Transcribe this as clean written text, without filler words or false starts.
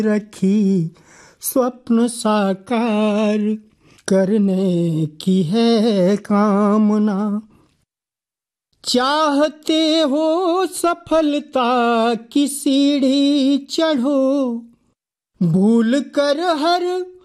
रखी स्वप्न साकार करने की है कामना। चाहते हो सफलता की सीढ़ी चढ़ो, भूल कर हर